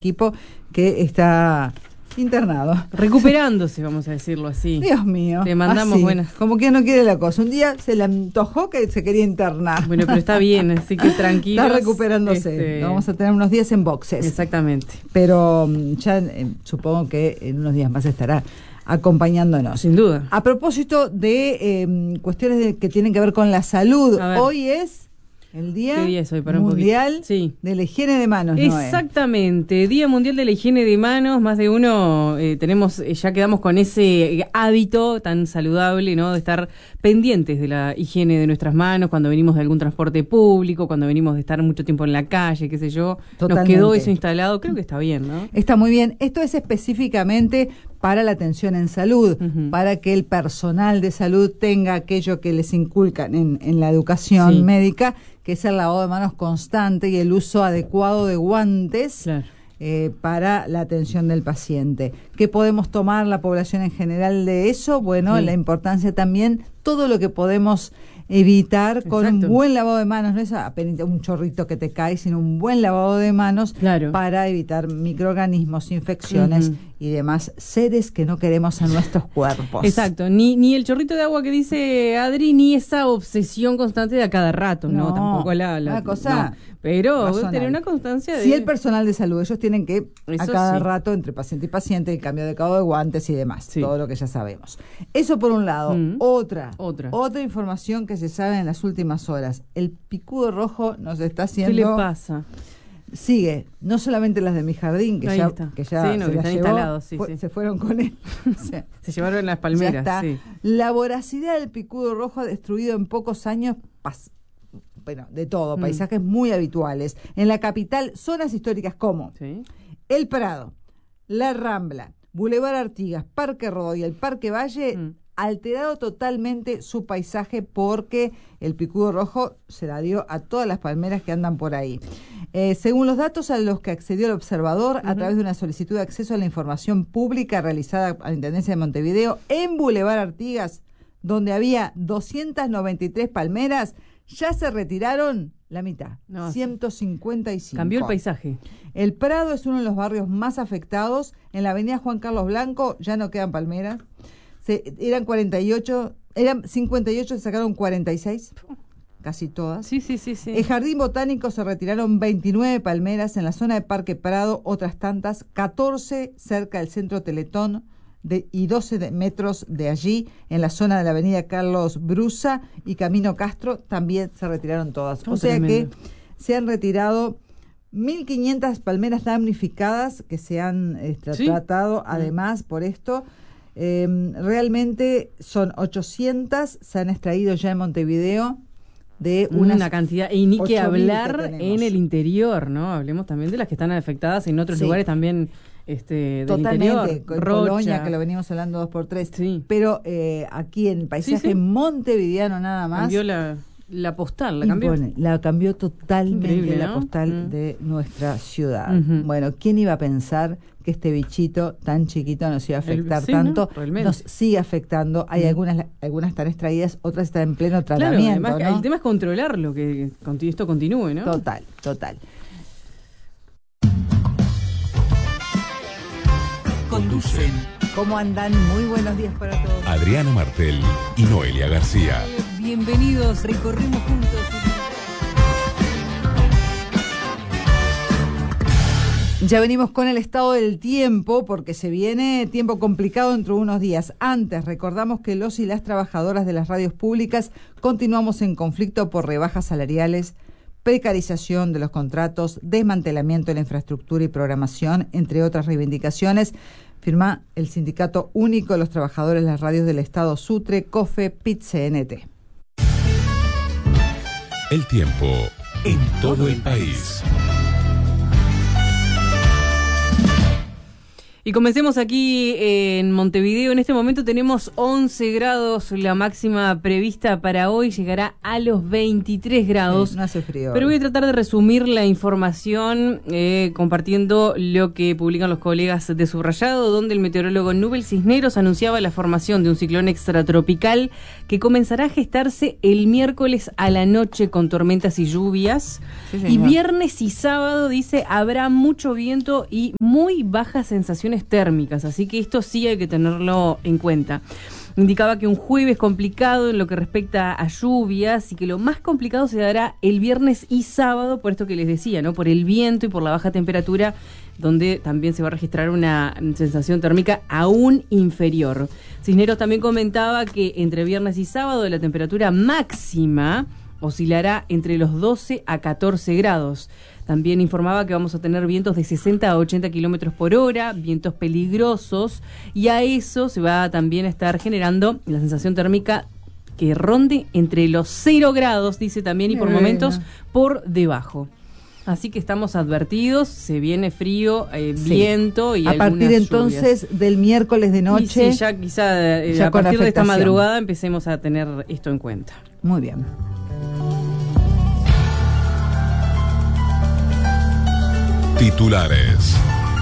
equipo que está internado. Recuperándose, vamos a decirlo así. Dios mío. Le mandamos así, buenas. como que no quiere la cosa. Un día se le antojó que se quería internar. Bueno, pero está bien, así que tranquilo. Está recuperándose. Vamos a tener unos días en boxes. Exactamente. Pero ya supongo que en unos días más estará acompañándonos. Sin duda. A propósito de cuestiones que tienen que ver con la salud, hoy es el Día Mundial de la Higiene de Manos. Exactamente, Día Mundial de la Higiene de Manos. Más de uno ya quedamos con ese hábito tan saludable, ¿no? De estar pendientes de la higiene de nuestras manos cuando venimos de algún transporte público, cuando venimos de estar mucho tiempo en la calle, qué sé yo. Totalmente. Nos quedó eso instalado, creo que está bien, ¿no? Está muy bien. Esto es específicamente para la atención en salud, para que el personal de salud tenga aquello que les inculcan en la educación médica, que es el lavado de manos constante y el uso adecuado de guantes para la atención del paciente. ¿Qué podemos tomar la población en general de eso? Bueno, la importancia también, todo lo que podemos evitar con un buen lavado de manos, no es apenas un chorrito que te cae, sino un buen lavado de manos para evitar microorganismos, infecciones y demás seres que no queremos en nuestros cuerpos. Exacto, ni el chorrito de agua que dice Adri, ni esa obsesión constante de a cada rato, ¿no? Tampoco la cosa, pero razonable. Tener una constancia de... Si el personal de salud, ellos tienen que a cada rato, entre paciente y paciente, el cambio de cabo de guantes y demás, todo lo que ya sabemos. Eso por un lado. Otra información que se sabe en las últimas horas. El picudo rojo nos está haciendo... ¿Qué le pasa? Sigue, no solamente las de mi jardín, que ya se las llevó, instalados, se fueron con él. Se llevaron las palmeras. Ya está. La voracidad del picudo rojo ha destruido en pocos años, de todo, paisajes muy habituales. En la capital, zonas históricas como El Prado, La Rambla, Boulevard Artigas, Parque Rodó y el Parque Valle, alterado totalmente su paisaje porque el picudo rojo se la dio a todas las palmeras que andan por ahí. Según los datos a los que accedió el observador a través de una solicitud de acceso a la información pública realizada a la Intendencia de Montevideo, en Boulevard Artigas, donde había 293 palmeras, ya se retiraron la mitad, 155. Cambió el paisaje. El Prado es uno de los barrios más afectados. En la avenida Juan Carlos Blanco ya no quedan palmeras. Eran 58, se sacaron 46, casi todas. El Jardín Botánico se retiraron 29 palmeras. En la zona de Parque Prado, otras tantas, 14 cerca del Centro Teletón y 12 metros de allí, en la zona de la avenida Carlos Brusa y Camino Castro, también se retiraron todas. O sea que se han retirado 1.500 palmeras damnificadas que se han tratado además por esto. Realmente son 800, se han extraído ya en Montevideo de una cantidad, y ni que hablar en el interior, ¿no? Hablemos también de las que están afectadas en otros lugares también del interior. En Colonia, que lo venimos hablando 2x3. Pero aquí en el paisaje montevideano nada más. Cambió la postal, la cambió. La cambió totalmente. Increíble, la ¿no? postal de nuestra ciudad. Bueno, ¿quién iba a pensar que este bichito tan chiquito nos iba a afectar tanto? ¿no? Nos sigue afectando. Hay algunas están extraídas, otras están en pleno tratamiento. Claro, además, ¿no? El tema es controlarlo, que esto continúe, ¿no? Total. Conducen. ¿Cómo andan? Muy buenos días para todos. Adriana Martel y Noelia García. Bienvenidos, recorremos juntos. Ya venimos con el estado del tiempo porque se viene tiempo complicado dentro de unos días. Antes, recordamos que los y las trabajadoras de las radios públicas continuamos en conflicto por rebajas salariales, precarización de los contratos, desmantelamiento de la infraestructura y programación, entre otras reivindicaciones. Firma el Sindicato Único de los Trabajadores de las Radios del Estado, SUTRE, COFE, PIT-CNT. El tiempo en todo el país. Y comencemos aquí en Montevideo. En este momento tenemos 11 grados, la máxima prevista para hoy llegará a los 23 grados. Sí, no hace frío. Pero voy a tratar de resumir la información compartiendo lo que publican los colegas de Subrayado, donde el meteorólogo Nubel Cisneros anunciaba la formación de un ciclón extratropical que comenzará a gestarse el miércoles a la noche con tormentas y lluvias. Sí, y viernes y sábado, dice, habrá mucho viento y muy bajas sensaciones térmicas, así que esto sí hay que tenerlo en cuenta. Indicaba que un jueves complicado en lo que respecta a lluvias y que lo más complicado se dará el viernes y sábado, por esto que les decía, ¿no? Por el viento y por la baja temperatura, donde también se va a registrar una sensación térmica aún inferior. Cisneros también comentaba que entre viernes y sábado la temperatura máxima oscilará entre los 12 a 14 grados. También informaba que vamos a tener vientos de 60 a 80 kilómetros por hora, vientos peligrosos, y a eso se va también a estar generando la sensación térmica que ronde entre los 0 grados, dice también, y por momentos por debajo. Así que estamos advertidos, se viene frío, viento y a partir entonces lluvias. Del miércoles de noche. Y sí, ya quizá ya a partir de esta madrugada empecemos a tener esto en cuenta. Muy bien. Titulares.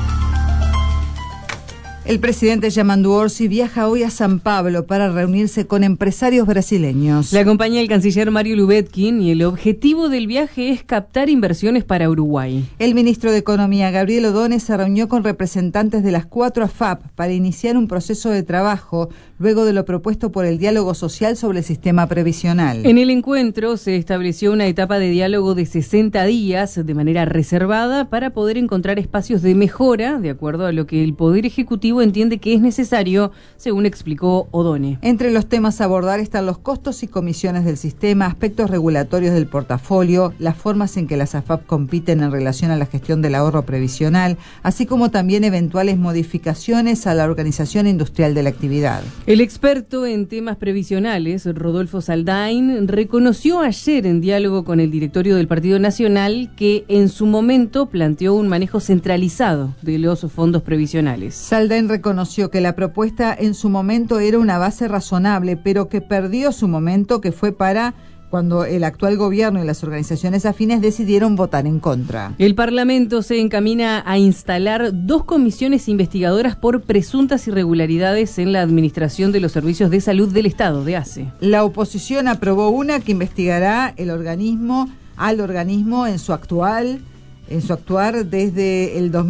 El presidente Yamandu Orsi viaja hoy a San Pablo para reunirse con empresarios brasileños. Le acompaña el canciller Mario Lubetkin y el objetivo del viaje es captar inversiones para Uruguay. El ministro de Economía, Gabriel O'Donnell, se reunió con representantes de las 4 AFAP para iniciar un proceso de trabajo luego de lo propuesto por el diálogo social sobre el sistema previsional. En el encuentro se estableció una etapa de diálogo de 60 días de manera reservada para poder encontrar espacios de mejora de acuerdo a lo que el Poder Ejecutivo entiende que es necesario, según explicó O'Donnell. Entre los temas a abordar están los costos y comisiones del sistema, aspectos regulatorios del portafolio, las formas en que las AFAP compiten en relación a la gestión del ahorro previsional, así como también eventuales modificaciones a la organización industrial de la actividad. El experto en temas previsionales, Rodolfo Saldain, reconoció ayer en diálogo con el directorio del Partido Nacional que en su momento planteó un manejo centralizado de los fondos previsionales. Saldain reconoció que la propuesta en su momento era una base razonable, pero que perdió su momento, que fue para cuando el actual gobierno y las organizaciones afines decidieron votar en contra. El Parlamento se encamina a instalar 2 comisiones investigadoras por presuntas irregularidades en la administración de los servicios de salud del Estado, de ACE. La oposición aprobó una que investigará al organismo en su actuar desde el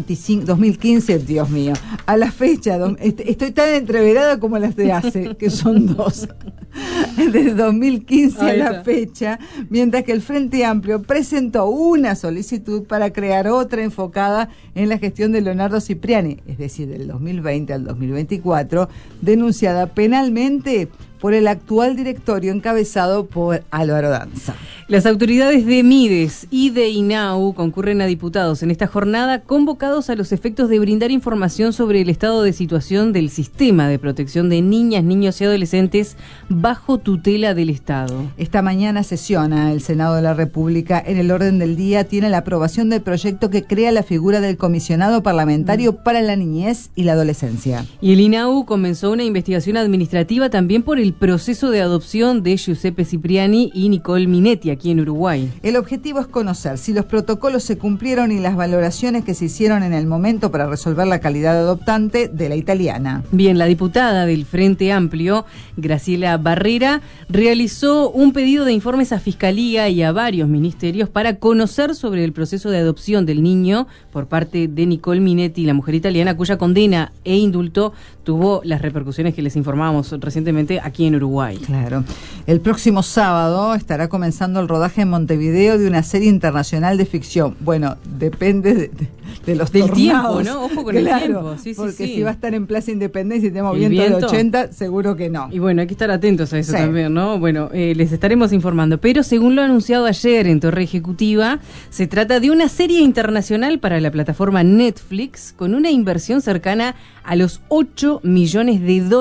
2015, Dios mío, a la fecha. Estoy tan entreverada como las de ACE, que son 2. Desde 2015 a la fecha, mientras que el Frente Amplio presentó una solicitud para crear otra enfocada en la gestión de Leonardo Cipriani, es decir, del 2020 al 2024, denunciada penalmente por el actual directorio encabezado por Álvaro Danza. Las autoridades de Mides y de INAU concurren a diputados en esta jornada convocados a los efectos de brindar información sobre el estado de situación del sistema de protección de niñas, niños y adolescentes bajo tutela del Estado. Esta mañana sesiona el Senado de la República. En el orden del día tiene la aprobación del proyecto que crea la figura del comisionado parlamentario para la niñez y la adolescencia. Y el INAU comenzó una investigación administrativa también por el proceso de adopción de Giuseppe Cipriani y Nicole Minetti aquí en Uruguay. El objetivo es conocer si los protocolos se cumplieron y las valoraciones que se hicieron en el momento para resolver la calidad de adoptante de la italiana. Bien, la diputada del Frente Amplio, Graciela Barrera, realizó un pedido de informes a Fiscalía y a varios ministerios para conocer sobre el proceso de adopción del niño por parte de Nicole Minetti, la mujer italiana, cuya condena e indulto tuvo las repercusiones que les informábamos recientemente aquí en Uruguay. Claro. El próximo sábado estará comenzando el rodaje en Montevideo de una serie internacional de ficción. Bueno, depende de los del tornados. Tiempo, ¿no? Ojo con el tiempo. Sí, porque sí. Si va a estar en Plaza Independencia y tenemos viento de 80, seguro que no. Y bueno, hay que estar atentos a eso también, ¿no? Bueno, les estaremos informando. Pero según lo anunciado ayer en Torre Ejecutiva, se trata de una serie internacional para la plataforma Netflix con una inversión cercana a los $8 millones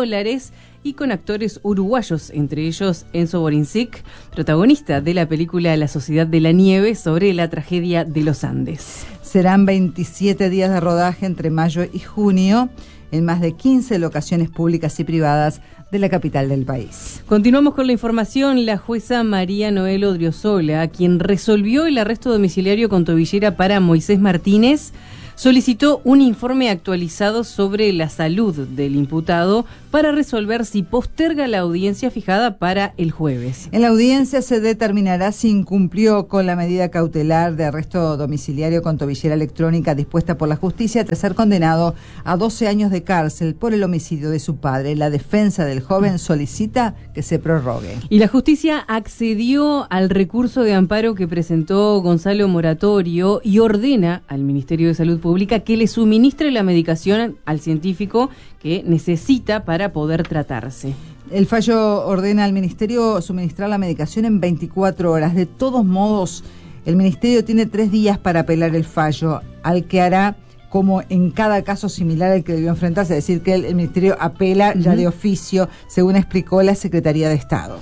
y con actores uruguayos, entre ellos Enzo Borincic, protagonista de la película La Sociedad de la Nieve sobre la tragedia de los Andes. Serán 27 días de rodaje entre mayo y junio en más de 15 locaciones públicas y privadas de la capital del país. Continuamos con la información. La jueza María Noel Odriozola, quien resolvió el arresto domiciliario con tobillera para Moisés Martínez, solicitó un informe actualizado sobre la salud del imputado para resolver si posterga la audiencia fijada para el jueves. En la audiencia se determinará si incumplió con la medida cautelar de arresto domiciliario con tobillera electrónica dispuesta por la justicia tras ser condenado a 12 años de cárcel por el homicidio de su padre. La defensa del joven solicita que se prorrogue. Y la justicia accedió al recurso de amparo que presentó Gonzalo Moratorio y ordena al Ministerio de Salud Pública que le suministre la medicación al científico que necesita para poder tratarse. El fallo ordena al Ministerio suministrar la medicación en 24 horas. De todos modos, el Ministerio tiene 3 días para apelar el fallo, al que hará como en cada caso similar al que debió enfrentarse, es decir, que el Ministerio apela ya de oficio, según explicó la Secretaría de Estado.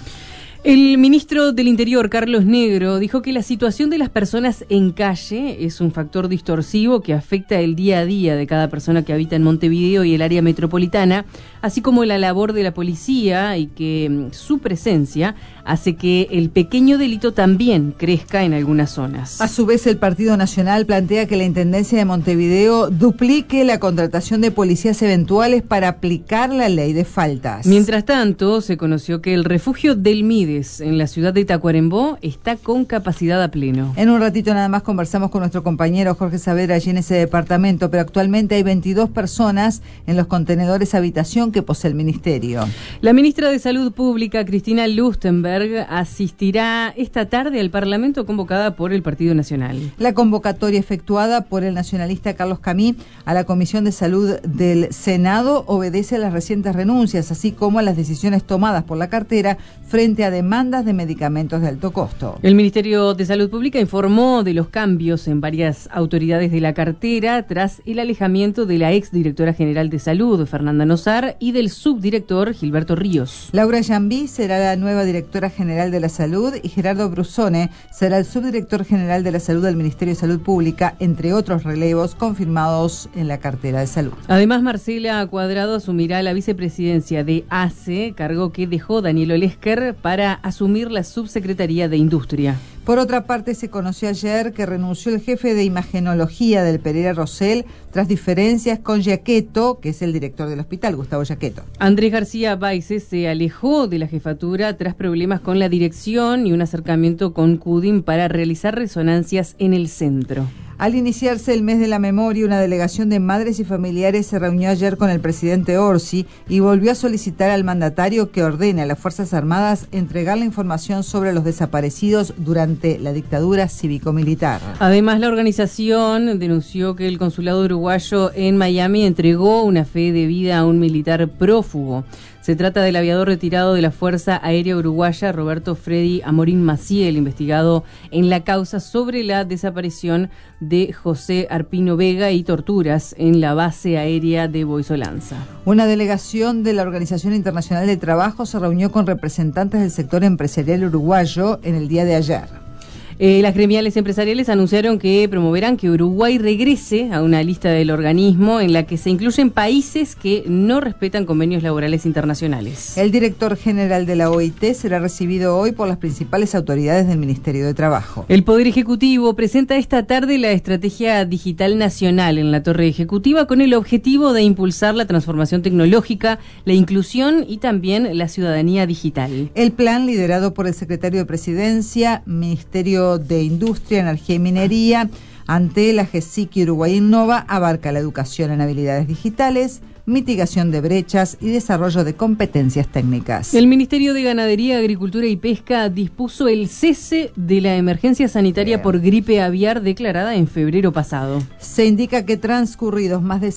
El ministro del Interior, Carlos Negro, dijo que la situación de las personas en calle es un factor distorsivo que afecta el día a día de cada persona que habita en Montevideo y el área metropolitana, así como la labor de la policía, y que su presencia hace que el pequeño delito también crezca en algunas zonas. A su vez, el Partido Nacional plantea que la Intendencia de Montevideo duplique la contratación de policías eventuales para aplicar la ley de faltas. Mientras tanto, se conoció que el refugio del Mides en la ciudad de Tacuarembó está con capacidad a pleno. En un ratito nada más conversamos con nuestro compañero Jorge Saavedra allí en ese departamento, pero actualmente hay 22 personas en los contenedores habitación que posee el Ministerio. La ministra de Salud Pública, Cristina Lustenberg, asistirá esta tarde al Parlamento convocada por el Partido Nacional. La convocatoria efectuada por el nacionalista Carlos Camí a la Comisión de Salud del Senado obedece a las recientes renuncias, así como a las decisiones tomadas por la cartera frente a demandas de medicamentos de alto costo. El Ministerio de Salud Pública informó de los cambios en varias autoridades de la cartera tras el alejamiento de la exdirectora general de Salud, Fernanda Nosar, y del subdirector Gilberto Ríos. Laura Yambí será la nueva directora general de la Salud y Gerardo Brusone será el subdirector general de la Salud del Ministerio de Salud Pública, entre otros relevos confirmados en la cartera de Salud. Además, Marcela Cuadrado asumirá la vicepresidencia de ACE, cargo que dejó Daniel Olesker para asumir la subsecretaría de Industria. Por otra parte, se conoció ayer que renunció el jefe de imagenología del Pereira Rosell tras diferencias con Giacchetto, que es el director del hospital, Gustavo Giacchetto. Andrés García Baice se alejó de la jefatura tras problemas con la dirección y un acercamiento con Cudin para realizar resonancias en el centro. Al iniciarse el mes de la memoria, una delegación de madres y familiares se reunió ayer con el presidente Orsi y volvió a solicitar al mandatario que ordene a las Fuerzas Armadas entregar la información sobre los desaparecidos durante la dictadura cívico-militar. Además, la organización denunció que el consulado uruguayo en Miami entregó una fe de vida a un militar prófugo. Se trata del aviador retirado de la Fuerza Aérea Uruguaya, Roberto Freddy Amorín Maciel, investigado en la causa sobre la desaparición de José Arpino Vega y torturas en la base aérea de Boisolanza. Una delegación de la Organización Internacional de Trabajo se reunió con representantes del sector empresarial uruguayo en el día de ayer. Las gremiales empresariales anunciaron que promoverán que Uruguay regrese a una lista del organismo en la que se incluyen países que no respetan convenios laborales internacionales. El director general de la OIT será recibido hoy por las principales autoridades del Ministerio de Trabajo. El Poder Ejecutivo presenta esta tarde la Estrategia Digital Nacional en la Torre Ejecutiva con el objetivo de impulsar la transformación tecnológica, la inclusión y también la ciudadanía digital. El plan, liderado por el secretario de Presidencia, Ministerio de Industria, Energía y Minería, ante la GESIC y Uruguay Innova, abarca la educación en habilidades digitales, mitigación de brechas y desarrollo de competencias técnicas. El Ministerio de Ganadería, Agricultura y Pesca dispuso el cese de la emergencia sanitaria por gripe aviar declarada en febrero pasado. Se indica que transcurridos más de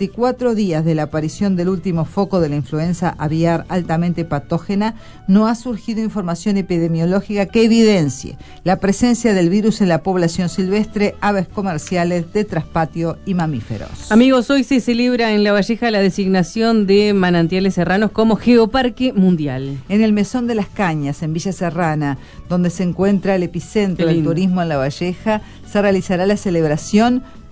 54 días de la aparición del último foco de la influenza aviar altamente patógena, no ha surgido información epidemiológica que evidencie la presencia del virus en la población silvestre, aves comerciales, de traspatio y mamíferos. Amigos, hoy se celebra en La Valleja la designación de Manantiales Serranos como Geoparque Mundial. En el Mesón de las Cañas, en Villa Serrana, donde se encuentra el epicentro del turismo en La Valleja, se realizará la celebración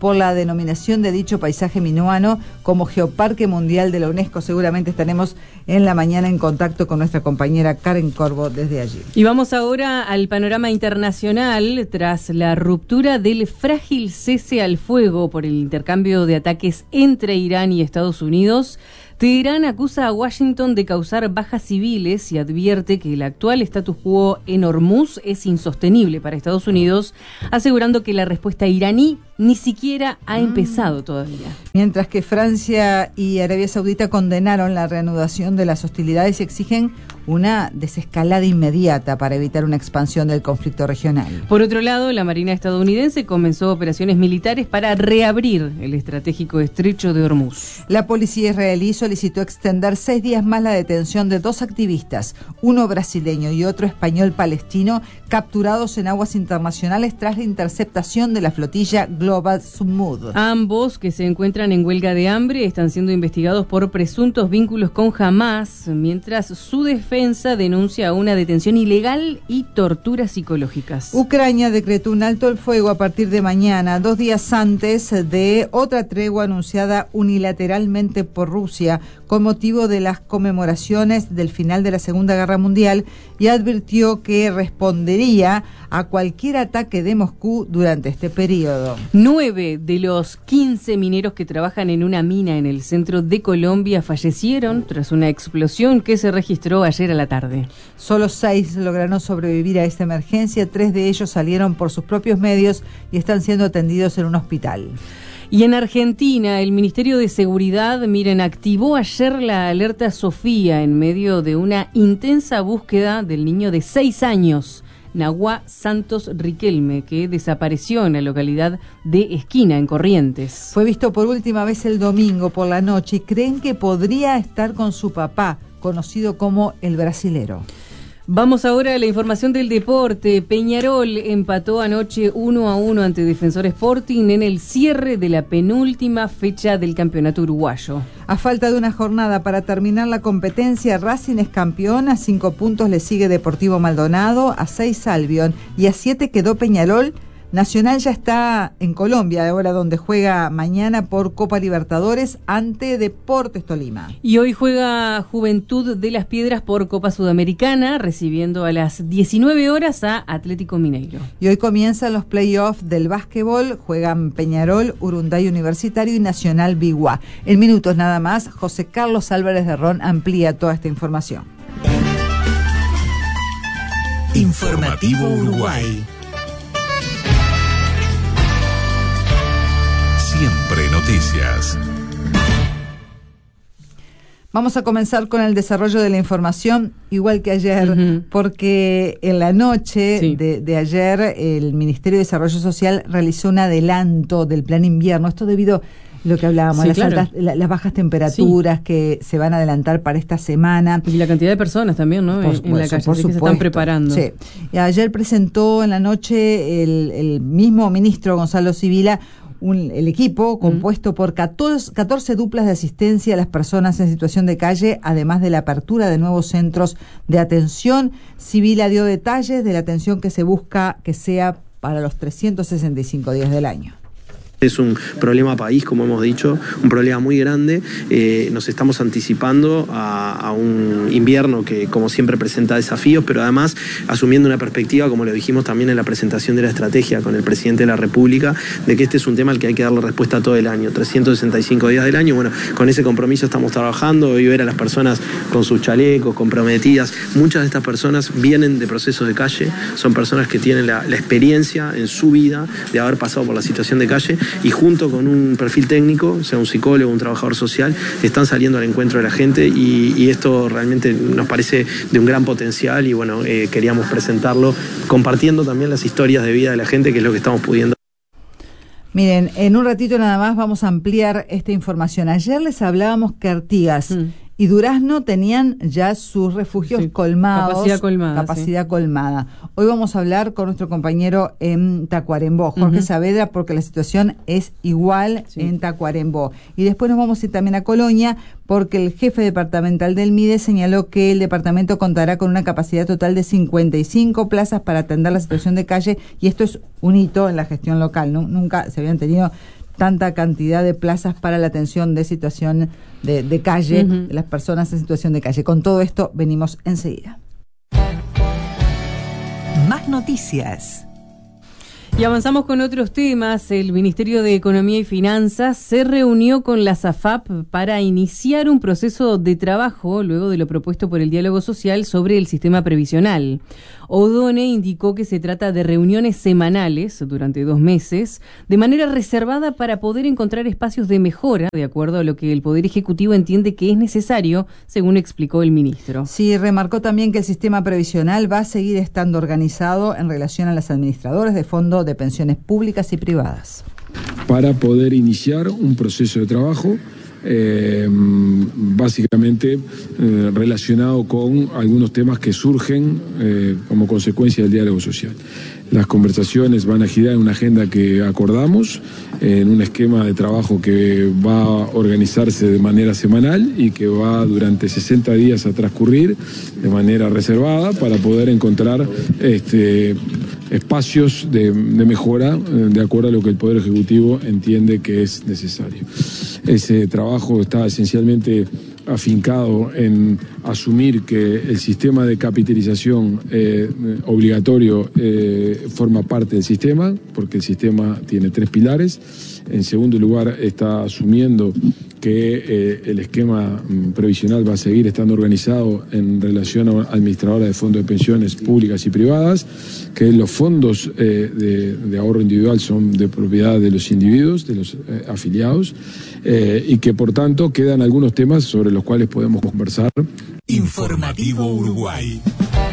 por la denominación de dicho paisaje minoano como Geoparque Mundial de la UNESCO. Seguramente estaremos en la mañana en contacto con nuestra compañera Karen Corvo desde allí. Y vamos ahora al panorama internacional. Tras la ruptura del frágil cese al fuego por el intercambio de ataques entre Irán y Estados Unidos, Teherán acusa a Washington de causar bajas civiles y advierte que el actual status quo en Hormuz es insostenible para Estados Unidos, asegurando que la respuesta iraní ni siquiera ha empezado todavía. Mientras que Francia y Arabia Saudita condenaron la reanudación de las hostilidades y exigen una desescalada inmediata para evitar una expansión del conflicto regional. Por otro lado, la Marina estadounidense comenzó operaciones militares para reabrir el estratégico estrecho de Hormuz. La policía israelí solicitó extender 6 días más la detención de 2 activistas, uno brasileño y otro español palestino, capturados en aguas internacionales tras la interceptación de la flotilla Global Submud. Ambos, que se encuentran en huelga de hambre, están siendo investigados por presuntos vínculos con Hamás, mientras su defensa denuncia una detención ilegal y torturas psicológicas. Ucrania decretó un alto el fuego a partir de mañana, 2 días antes de otra tregua anunciada unilateralmente por Rusia con motivo de las conmemoraciones del final de la Segunda Guerra Mundial, y advirtió que respondería a cualquier ataque de Moscú durante este periodo. 9 de los 15 mineros que trabajan en una mina en el centro de Colombia fallecieron tras una explosión que se registró ayer a la tarde. Solo 6 lograron sobrevivir a esta emergencia, 3 de ellos salieron por sus propios medios y están siendo atendidos en un hospital. Y en Argentina, el Ministerio de Seguridad, activó ayer la alerta Sofía en medio de una intensa búsqueda del niño de 6 años, Nahuá Santos Riquelme, que desapareció en la localidad de Esquina, en Corrientes. Fue visto por última vez el domingo por la noche y creen que podría estar con su papá, conocido como el brasilero. Vamos ahora a la información del deporte. Peñarol empató anoche 1-1 ante Defensor Sporting en el cierre de la penúltima fecha del campeonato uruguayo. A falta de una jornada para terminar la competencia, Racing es campeón, a 5 puntos le sigue Deportivo Maldonado, a 6 Albion y a 7 quedó Peñarol. Nacional ya está en Colombia, ahora donde juega mañana por Copa Libertadores ante Deportes Tolima. Y hoy juega Juventud de las Piedras por Copa Sudamericana, recibiendo a las 19 horas a Atlético Mineiro. Y hoy comienzan los playoffs del básquetbol, juegan Peñarol, Urunday Universitario y Nacional Biguá. En minutos nada más, José Carlos Álvarez de Ron amplía toda esta información. Informativo Uruguay. Siempre noticias. Vamos a comenzar con el desarrollo de la información, igual que ayer, porque en la noche de ayer el Ministerio de Desarrollo Social realizó un adelanto del plan invierno. Esto debido a lo que hablábamos, las bajas temperaturas que se van a adelantar para esta semana. Y la cantidad de personas también, ¿no? En la calle, que se están preparando. Sí. Y ayer presentó en la noche el mismo ministro Gonzalo Sibila el equipo compuesto por 14 duplas de asistencia a las personas en situación de calle, además de la apertura de nuevos centros de atención. Sibila dio detalles de la atención que se busca que sea para los 365 días del año. Es un problema país, como hemos dicho, un problema muy grande. Nos estamos anticipando a un invierno que, como siempre, presenta desafíos, pero además asumiendo una perspectiva, como lo dijimos también en la presentación de la estrategia con el presidente de la República, de que este es un tema al que hay que darle respuesta todo el año, 365 días del año. Bueno, con ese compromiso estamos trabajando. Hoy ver a las personas con sus chalecos, comprometidas. Muchas de estas personas vienen de procesos de calle, son personas que tienen la experiencia en su vida de haber pasado por la situación de calle, y junto con un perfil técnico, sea un psicólogo, un trabajador social, están saliendo al encuentro de la gente, y esto realmente nos parece de un gran potencial, y bueno, queríamos presentarlo compartiendo también las historias de vida de la gente, que es lo que estamos pudiendo. Miren, en un ratito nada más vamos a ampliar esta información. Ayer les hablábamos que Artigas y Durazno tenían ya sus refugios colmados. Capacidad colmada. Hoy vamos a hablar con nuestro compañero en Tacuarembó, Jorge Saavedra, porque la situación es igual en Tacuarembó. Y después nos vamos a ir también a Colonia, porque el jefe departamental del MIDE señaló que el departamento contará con una capacidad total de 55 plazas para atender la situación de calle, y esto es un hito en la gestión local. Nunca se habían tenido tanta cantidad de plazas para la atención de situación de calle, de las personas en situación de calle. Con todo esto venimos enseguida. Más noticias. Y avanzamos con otros temas. El Ministerio de Economía y Finanzas se reunió con la SAFAP para iniciar un proceso de trabajo luego de lo propuesto por el diálogo social sobre el sistema previsional. Odone indicó que se trata de reuniones semanales durante 2 meses, de manera reservada para poder encontrar espacios de mejora, de acuerdo a lo que el Poder Ejecutivo entiende que es necesario, según explicó el ministro. Sí, remarcó también que el sistema previsional va a seguir estando organizado en relación a las administradoras de fondos de pensiones públicas y privadas. Para poder iniciar un proceso de trabajo básicamente relacionado con algunos temas que surgen como consecuencia del diálogo social. Las conversaciones van a girar en una agenda que acordamos, en un esquema de trabajo que va a organizarse de manera semanal y que va durante 60 días a transcurrir de manera reservada para poder encontrar espacios de mejora de acuerdo a lo que el Poder Ejecutivo entiende que es necesario. Ese trabajo está esencialmente afincado en asumir que el sistema de capitalización obligatorio forma parte del sistema, porque el sistema tiene 3 pilares. En segundo lugar, está asumiendo que el esquema previsional va a seguir estando organizado en relación a administradoras de fondos de pensiones públicas y privadas, que los fondos de ahorro individual son de propiedad de los individuos, de los afiliados, y que por tanto quedan algunos temas sobre los cuales podemos conversar. Informativo Uruguay.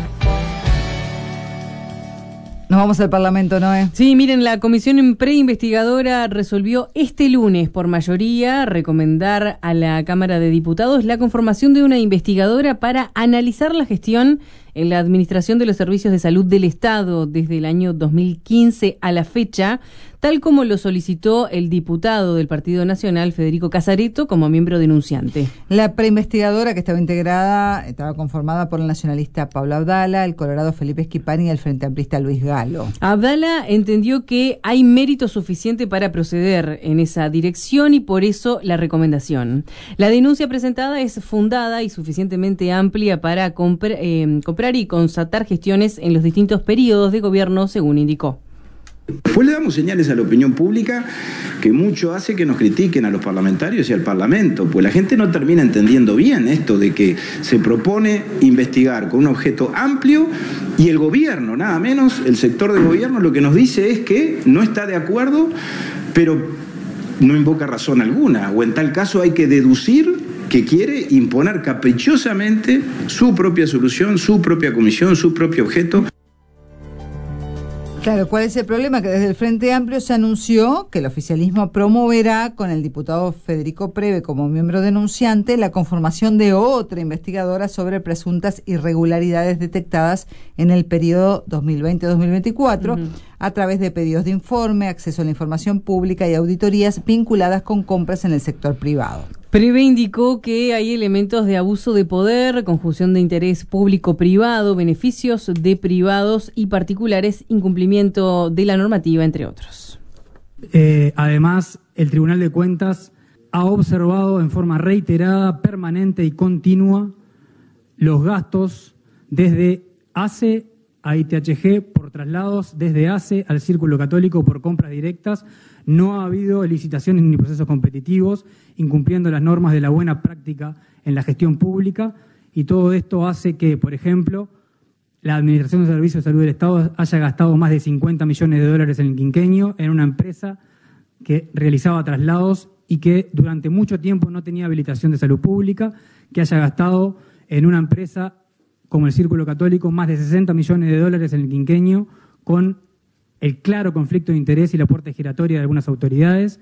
Nos vamos al Parlamento, Noé. Sí, miren, la comisión preinvestigadora resolvió este lunes por mayoría recomendar a la Cámara de Diputados la conformación de una investigadora para analizar la gestión en la administración de los servicios de salud del Estado desde el año 2015 a la fecha, tal como lo solicitó el diputado del Partido Nacional, Federico Casareto, como miembro denunciante. La preinvestigadora, que estaba conformada por el nacionalista Pablo Abdala, el colorado Felipe Esquipani y el frente amplista Luis Galo. Abdala entendió que hay mérito suficiente para proceder en esa dirección y por eso la recomendación. La denuncia presentada es fundada y suficientemente amplia para comprar y constatar gestiones en los distintos periodos de gobierno, según indicó. Después le damos señales a la opinión pública que mucho hace que nos critiquen a los parlamentarios y al Parlamento, pues la gente no termina entendiendo bien esto de que se propone investigar con un objeto amplio y el gobierno, nada menos, el sector del gobierno lo que nos dice es que no está de acuerdo, pero no invoca razón alguna, o en tal caso hay que deducir que quiere imponer caprichosamente su propia solución, su propia comisión, su propio objeto. Claro, ¿cuál es el problema? Que desde el Frente Amplio se anunció que el oficialismo promoverá con el diputado Federico Preve como miembro denunciante la conformación de otra investigadora sobre presuntas irregularidades detectadas en el periodo 2020-2024 a través de pedidos de informe, acceso a la información pública y auditorías vinculadas con compras en el sector privado. Preve indicó que hay elementos de abuso de poder, conjunción de interés público-privado, beneficios de privados y particulares, incumplimiento de la normativa, entre otros. Además, el Tribunal de Cuentas ha observado en forma reiterada, permanente y continua los gastos desde ACE a ITHG por traslados, desde ACE al Círculo Católico por compras directas. No ha habido licitaciones ni procesos competitivos, incumpliendo las normas de la buena práctica en la gestión pública, y todo esto hace que, por ejemplo, la Administración de Servicios de Salud del Estado haya gastado más de 50 millones de dólares en el quinquenio en una empresa que realizaba traslados y que durante mucho tiempo no tenía habilitación de salud pública, que haya gastado en una empresa como el Círculo Católico más de 60 millones de dólares en el quinquenio, con el claro conflicto de interés y la puerta giratoria de algunas autoridades.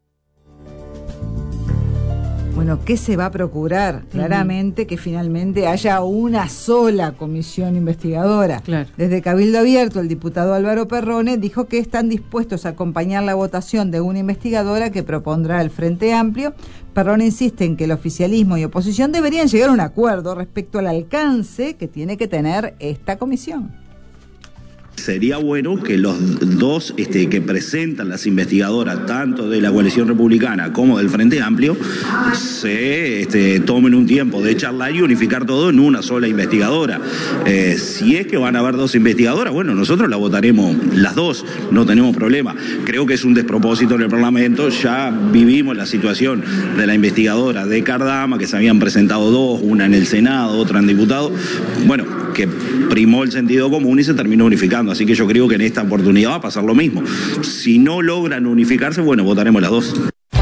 Bueno, ¿qué se va a procurar? Claramente que finalmente haya una sola comisión investigadora. Claro. Desde Cabildo Abierto, el diputado Álvaro Perrone dijo que están dispuestos a acompañar la votación de una investigadora que propondrá el Frente Amplio. Perrone insiste en que el oficialismo y oposición deberían llegar a un acuerdo respecto al alcance que tiene que tener esta comisión. Sería bueno que los dos que presentan las investigadoras, tanto de la coalición republicana como del Frente Amplio, se tomen un tiempo de charlar y unificar todo en una sola investigadora. Si es que van a haber dos investigadoras, bueno, nosotros la votaremos las dos, no tenemos problema. Creo que es un despropósito en el Parlamento. Ya vivimos la situación de la investigadora de Cardama, que se habían presentado dos, una en el Senado, otra en diputado. Bueno, que primó el sentido común y se terminó unificando. Así que yo creo que en esta oportunidad va a pasar lo mismo. Si no logran unificarse, bueno, votaremos las dos.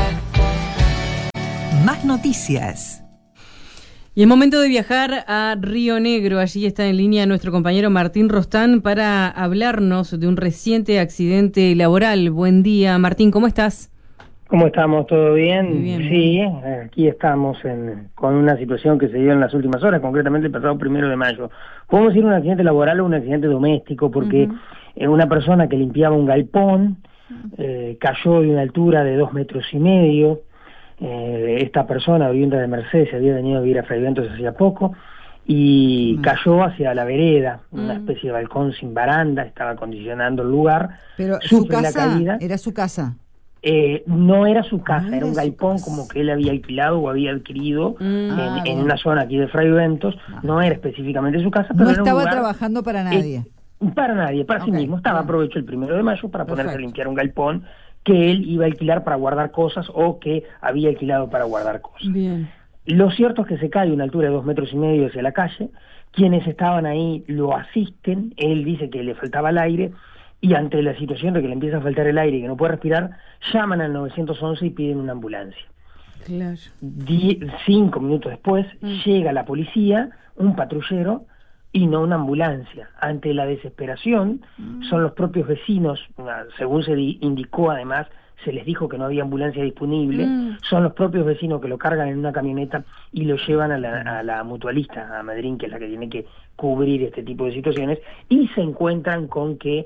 Más noticias. Y es momento de viajar a Río Negro. Allí está en línea nuestro compañero Martín Rostán para hablarnos de un reciente accidente laboral. Buen día, Martín, ¿cómo estás? ¿Cómo estamos? ¿Todo bien? Muy bien. Sí, aquí estamos con una situación que se dio en las últimas horas, concretamente el pasado 1 de mayo. Podemos decir un accidente laboral o un accidente doméstico, porque una persona que limpiaba un galpón cayó de una altura de 2,5 metros. Esta persona, oriunda de Mercedes, se había venido a vivir a Fray Ventos hacía poco y cayó hacia la vereda, una especie de balcón sin baranda, estaba acondicionando el lugar. Pero su casa, ¿era su casa? No era su casa, era un galpón como que él había alquilado o había adquirido en una zona aquí de Fray Ventos. No era específicamente su casa, pero no era un estaba lugar, trabajando para nadie. Para nadie, para sí mismo. Aprovechó el 1 de mayo para ponerse a limpiar un galpón que él iba a alquilar para guardar cosas o que había alquilado para guardar cosas. Bien. Lo cierto es que se cae a una altura de 2,5 metros hacia la calle. Quienes estaban ahí lo asisten. Él dice que le faltaba el aire y ante la situación de que le empieza a faltar el aire y que no puede respirar, llaman al 911 y piden una ambulancia. Claro. 5 minutos después llega la policía, un patrullero, y no una ambulancia. Ante la desesperación, son los propios vecinos, según se indicó además, se les dijo que no había ambulancia disponible, son los propios vecinos que lo cargan en una camioneta y lo llevan a la mutualista, a Madryn, que es la que tiene que cubrir este tipo de situaciones, y se encuentran con que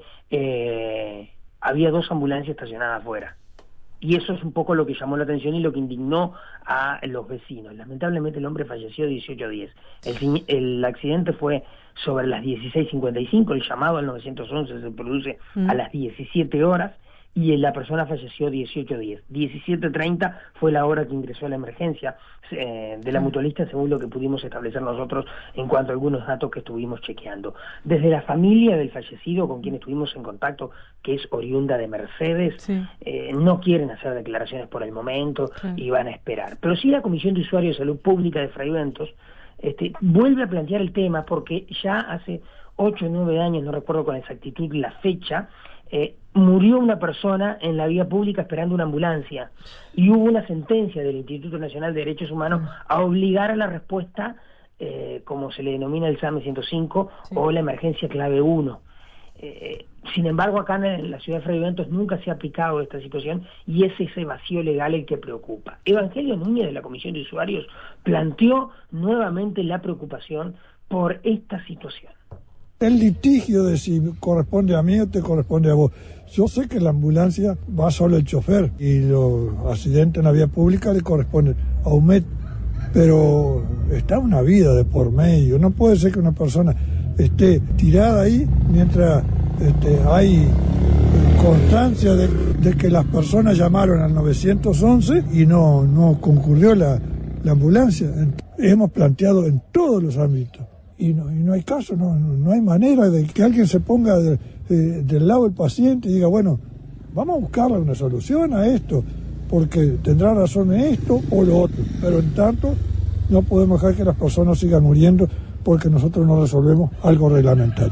había 2 ambulancias estacionadas afuera. Y eso es un poco lo que llamó la atención y lo que indignó a los vecinos. Lamentablemente el hombre falleció 18:10. El accidente fue sobre las 16:55, el llamado al 911 se produce a las 17 horas y la persona falleció 18:10. 17:30 fue la hora que ingresó a la emergencia de la mutualista, según lo que pudimos establecer nosotros en cuanto a algunos datos que estuvimos chequeando. Desde la familia del fallecido, con quien estuvimos en contacto, que es oriunda de Mercedes, no quieren hacer declaraciones por el momento y van a esperar. Pero sí la Comisión de Usuarios de Salud Pública de Fray Ventos vuelve a plantear el tema porque ya hace 8 o 9 años, no recuerdo con exactitud la fecha, murió una persona en la vía pública esperando una ambulancia y hubo una sentencia del Instituto Nacional de Derechos Humanos a obligar a la respuesta, como se le denomina el SAME 105 o la emergencia clave 1. Sin embargo, acá en la ciudad de Fray Ventos nunca se ha aplicado esta situación y es ese vacío legal el que preocupa. Evangelio Núñez, de la Comisión de Usuarios, planteó nuevamente la preocupación por esta situación. El litigio de si corresponde a mí o te corresponde a vos. Yo sé que la ambulancia va solo el chofer y los accidentes en la vía pública le corresponden a UMED, pero está una vida de por medio. No puede ser que una persona esté tirada ahí mientras hay constancia de que las personas llamaron al 911 y no concurrió la ambulancia. Hemos planteado en todos los ámbitos. Y no hay caso, no hay manera de que alguien se ponga del lado del paciente y diga, bueno, vamos a buscarle una solución a esto, porque tendrá razón en esto o lo otro. Pero en tanto, no podemos dejar que las personas sigan muriendo porque nosotros no resolvemos algo reglamentario.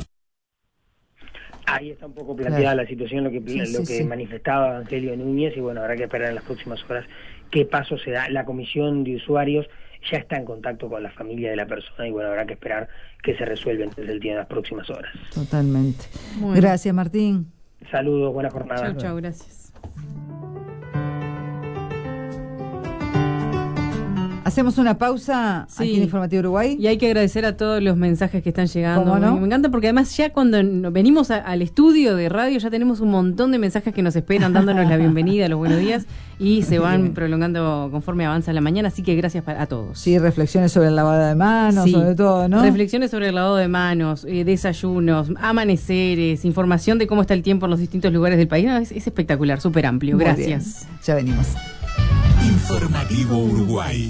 Ahí está un poco planteada la situación, lo que manifestaba Evangelio Núñez, y bueno, habrá que esperar en las próximas horas qué paso se da. La Comisión de Usuarios ya está en contacto con la familia de la persona y bueno, habrá que esperar que se resuelva antes del día de las próximas horas. Totalmente. Bueno. Gracias, Martín. Saludos, buena jornada. Chau, gracias. Hacemos una pausa aquí en Informativo Uruguay. Y hay que agradecer a todos los mensajes que están llegando. ¿Cómo no? Me encanta porque además ya cuando venimos al estudio de radio ya tenemos un montón de mensajes que nos esperan dándonos la bienvenida, los buenos días, y se van prolongando conforme avanza la mañana, así que gracias a todos. Sí, reflexiones sobre el lavado de manos, sobre todo, ¿no? Reflexiones sobre el lavado de manos, desayunos, amaneceres, información de cómo está el tiempo en los distintos lugares del país. No, es espectacular, súper amplio. Muy Gracias. Bien. Ya venimos. Informativo Uruguay.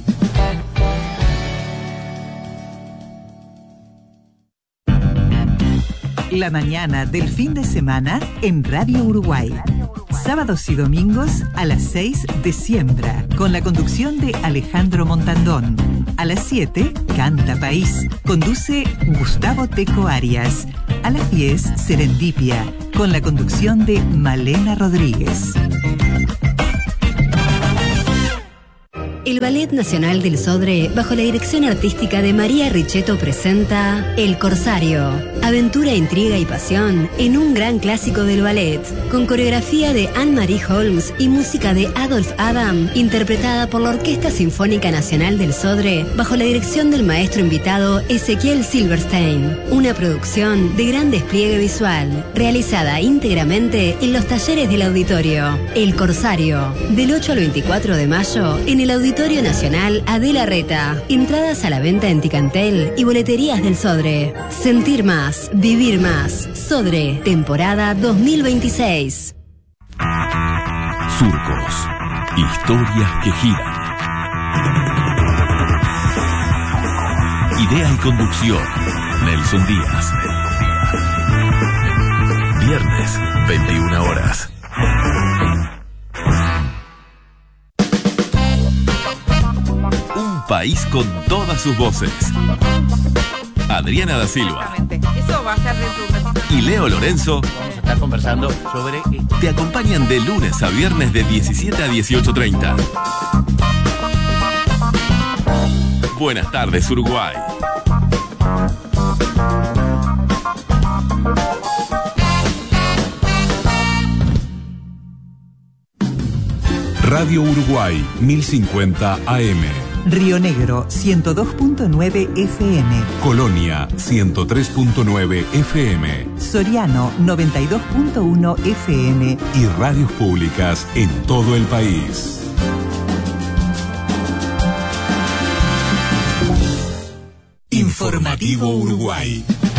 La mañana del fin de semana en Radio Uruguay. Sábados y domingos a las 6 de Siembra, con la conducción de Alejandro Montandón. A las 7, Canta País. Conduce Gustavo Teco Arias. A las 10, Serendipia, con la conducción de Malena Rodríguez. El Ballet Nacional del Sodre, bajo la dirección artística de María Richetto, presenta El Corsario. Aventura, intriga y pasión en un gran clásico del ballet, con coreografía de Anne-Marie Holmes y música de Adolf Adam, interpretada por la Orquesta Sinfónica Nacional del Sodre, bajo la dirección del maestro invitado Ezequiel Silverstein. Una producción de gran despliegue visual, realizada íntegramente en los talleres del auditorio. El Corsario, del 8 al 24 de mayo, en el Auditorio Nacional Adela Reta. Entradas a la venta en Ticantel y boleterías del Sodre. Sentir más, vivir más. Sodre, temporada 2026. Surcos. Historias que giran. Idea y conducción, Nelson Díaz. Viernes, 21 horas. País con todas sus voces. Adriana da Silva. Eso va a ser de y Leo Lorenzo. Vamos a estar conversando sobre... Te acompañan de lunes a viernes de 17 a 18:30. Buenas tardes, Uruguay. Radio Uruguay 1050 AM. Río Negro 102.9 FM. Colonia 103.9 FM. Soriano 92.1 FM. Y radios públicas en todo el país. Informativo Uruguay.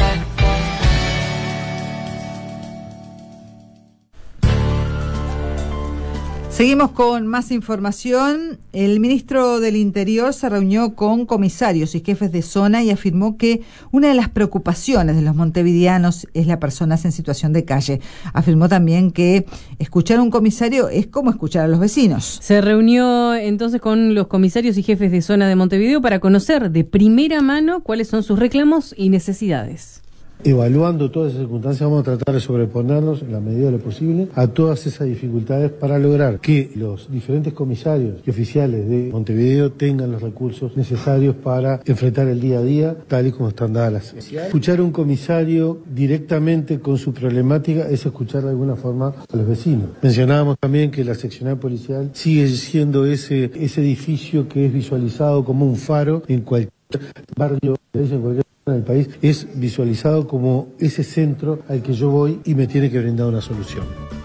Seguimos con más información. El ministro del Interior se reunió con comisarios y jefes de zona y afirmó que una de las preocupaciones de los montevideanos es la personas en situación de calle. Afirmó también que escuchar a un comisario es como escuchar a los vecinos. Se reunió entonces con los comisarios y jefes de zona de Montevideo para conocer de primera mano cuáles son sus reclamos y necesidades. Evaluando todas esas circunstancias, vamos a tratar de sobreponernos en la medida de lo posible a todas esas dificultades para lograr que los diferentes comisarios y oficiales de Montevideo tengan los recursos necesarios para enfrentar el día a día tal y como están dadas las necesidades. Escuchar a un comisario directamente con su problemática es escuchar de alguna forma a los vecinos. Mencionábamos también que la seccional policial sigue siendo ese edificio que es visualizado como un faro en cualquier barrio, en cualquier del país, es visualizado como ese centro al que yo voy y me tiene que brindar una solución.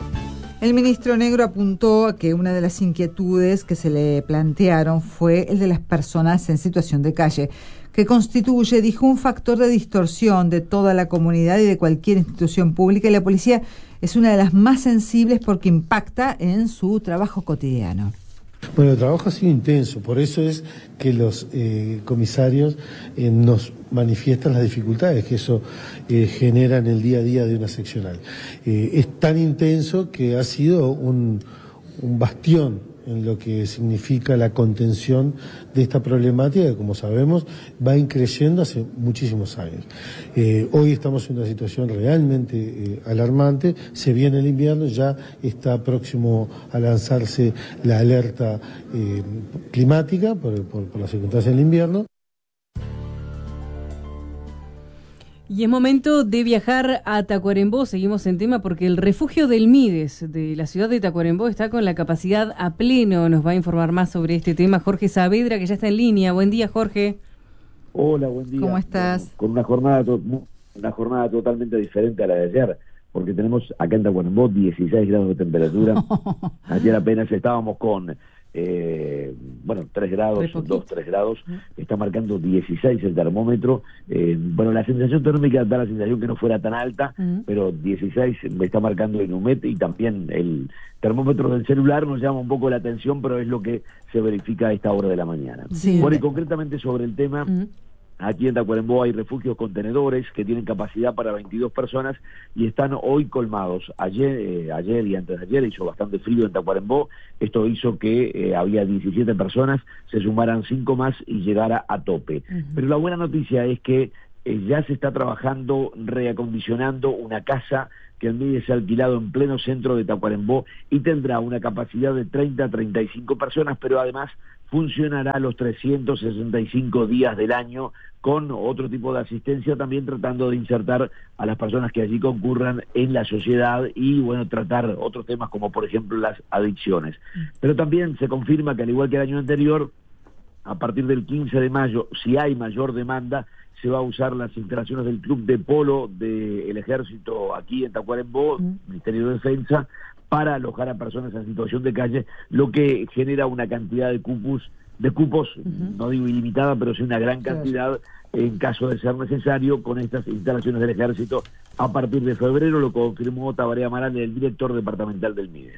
El ministro Negro apuntó a que una de las inquietudes que se le plantearon fue el de las personas en situación de calle, que constituye, dijo, un factor de distorsión de toda la comunidad y de cualquier institución pública, y la policía es una de las más sensibles porque impacta en su trabajo cotidiano. Bueno, el trabajo ha sido intenso, por eso es que los comisarios nos manifiestan las dificultades que eso genera en el día a día de una seccional. Es tan intenso que ha sido un bastión en lo que significa la contención de esta problemática que, como sabemos, va increciendo hace muchísimos años. Hoy estamos en una situación realmente alarmante, se viene el invierno, ya está próximo a lanzarse la alerta climática por las circunstancias del invierno. Y es momento de viajar a Tacuarembó. Seguimos en tema porque el refugio del Mides de la ciudad de Tacuarembó está con la capacidad a pleno. Nos va a informar más sobre este tema Jorge Saavedra, que ya está en línea. Buen día, Jorge. Hola, buen día. ¿Cómo estás? Con una jornada totalmente diferente a la de ayer, porque tenemos acá en Tacuarembó 16 grados de temperatura. Ayer apenas estábamos con 3 grados, 2-3 grados, está marcando 16 el termómetro. La sensación térmica da la sensación que no fuera tan alta, pero 16 me está marcando Inumet, y también el termómetro del celular nos llama un poco la atención, pero es lo que se verifica a esta hora de la mañana. Sí. Bueno, y concretamente sobre el tema, aquí en Tacuarembó hay refugios contenedores que tienen capacidad para 22 personas y están hoy colmados. Ayer y antes de ayer hizo bastante frío en Tacuarembó. Esto hizo que había 17 personas, se sumaran 5 más y llegara a tope. Pero la buena noticia es que ya se está trabajando reacondicionando una casa que el Mides ha alquilado en pleno centro de Tacuarembó y tendrá una capacidad de 30 a 35 personas, pero además funcionará los 365 días del año con otro tipo de asistencia, también tratando de insertar a las personas que allí concurran en la sociedad y, tratar otros temas como, por ejemplo, las adicciones. Pero también se confirma que, al igual que el año anterior, a partir del 15 de mayo, si hay mayor demanda, se va a usar las instalaciones del Club de Polo del Ejército aquí en Tacuarembó, Ministerio de Defensa, para alojar a personas en situación de calle, lo que genera una cantidad de cupos, no digo ilimitada, pero sí una gran cantidad en caso de ser necesario con estas instalaciones del Ejército a partir de febrero, lo confirmó Tabaré Amaral, el director departamental del Mides.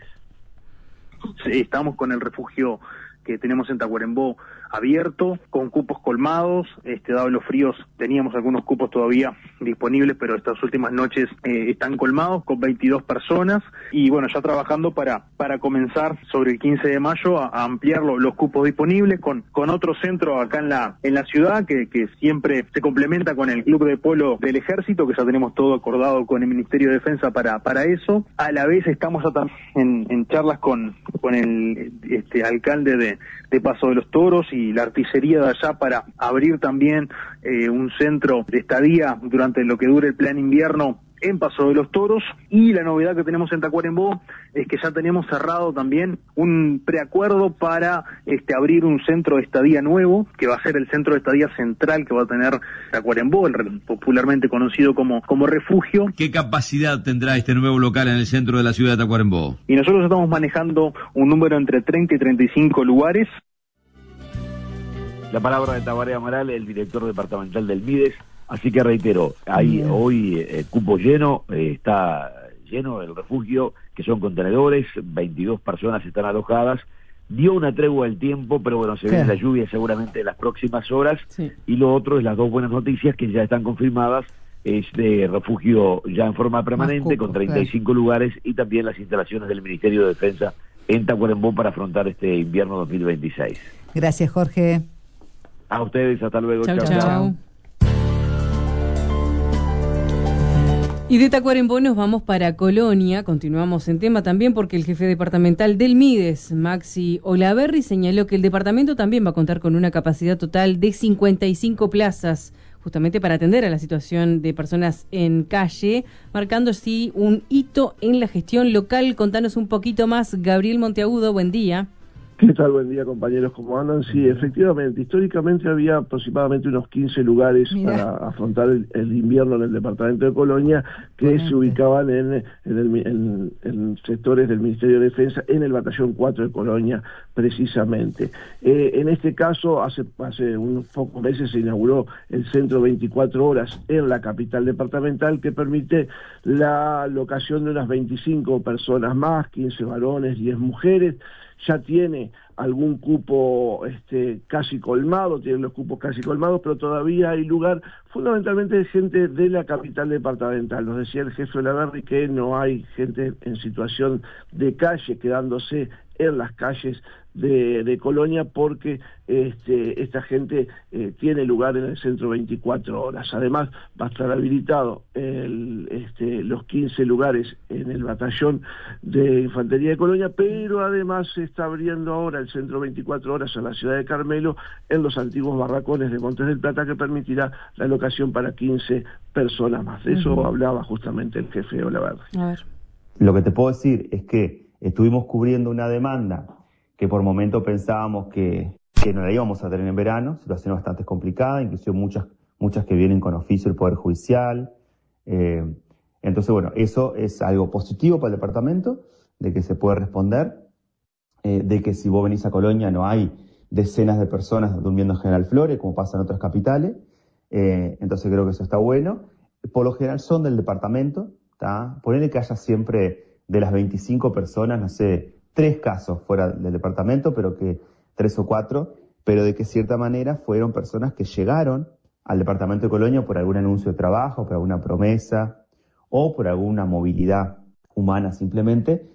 Sí, estamos con el refugio que tenemos en Tacuarembó abierto, con cupos colmados. Dado los fríos, teníamos algunos cupos todavía disponibles, pero estas últimas noches están colmados con 22 personas, y ya trabajando para comenzar sobre el 15 de mayo a ampliar los cupos disponibles con otro centro acá en la ciudad que siempre se complementa con el Club de Polo del Ejército, que ya tenemos todo acordado con el Ministerio de Defensa para eso. A la vez estamos en charlas con el alcalde de Paso de los Toros y la artillería de allá para abrir también un centro de estadía durante lo que dure el plan invierno en Paso de los Toros. Y la novedad que tenemos en Tacuarembó es que ya tenemos cerrado también un preacuerdo para abrir un centro de estadía nuevo, que va a ser el centro de estadía central que va a tener Tacuarembó, popularmente conocido como refugio. ¿Qué capacidad tendrá este nuevo local en el centro de la ciudad de Tacuarembó? Y nosotros estamos manejando un número entre 30 y 35 lugares. La palabra de Tabaré Amaral, el director departamental del Mides. Así que reitero, hay hoy cupo lleno, está lleno el refugio, que son contenedores, 22 personas están alojadas. Dio una tregua el tiempo, pero se viene la lluvia seguramente en las próximas horas. Y lo otro es las dos buenas noticias que ya están confirmadas, es de refugio ya en forma permanente, con 35 lugares, y también las instalaciones del Ministerio de Defensa en Tacuarembó para afrontar este invierno 2026. Gracias, Jorge. A ustedes, hasta luego. Chau. Y de Tacuarembó nos vamos para Colonia. Continuamos en tema también porque el jefe departamental del Mides, Maxi Olaverri, señaló que el departamento también va a contar con una capacidad total de 55 plazas, justamente para atender a la situación de personas en calle, marcando así un hito en la gestión local. Contanos un poquito más, Gabriel Monteagudo, buen día. ¿Qué tal? Buen día, compañeros, ¿cómo andan? Sí, efectivamente, históricamente había aproximadamente unos 15 lugares para afrontar el invierno en el departamento de Colonia, que se ubicaban en sectores del Ministerio de Defensa, en el Batallón 4 de Colonia, precisamente. En este caso, hace unos pocos meses se inauguró el centro 24 horas en la capital departamental, que permite la locación de unas 25 personas más, 15 varones, 10 mujeres. Ya tiene algún cupo casi colmado, tiene los cupos casi colmados, pero todavía hay lugar fundamentalmente de gente de la capital departamental. Nos decía el jefe Olaverri que no hay gente en situación de calle quedándose en las calles de Colonia, porque esta gente tiene lugar en el centro 24 horas. Además, va a estar habilitado los 15 lugares en el batallón de Infantería de Colonia, pero además se está abriendo ahora el centro 24 horas en la ciudad de Carmelo, en los antiguos barracones de Montes del Plata, que permitirá la alocación para 15 personas más. De eso hablaba justamente el jefe de Olavarri. A ver. Lo que te puedo decir es que estuvimos cubriendo una demanda que por momento pensábamos que no la íbamos a tener en verano, situación bastante complicada, incluso muchas que vienen con oficio del Poder Judicial. Entonces, bueno, eso es algo positivo para el departamento, de que se puede responder, de que si vos venís a Colonia no hay decenas de personas durmiendo en General Flores, como pasa en otras capitales. Entonces creo que eso está bueno. Por lo general son del departamento, ¿tá? Ponele que haya siempre de las 25 personas, no sé, 3 casos fuera del departamento, pero que 3 o 4, pero de que de cierta manera fueron personas que llegaron al departamento de Colonia por algún anuncio de trabajo, por alguna promesa o por alguna movilidad humana simplemente.